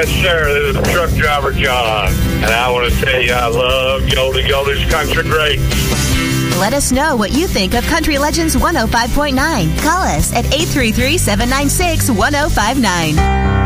Yes, sir. This is truck driver John. And I want to tell you I love Goldie. Goldie's country great. Let us know what you think of Country Legends 105.9. Call us at 833-796-1059.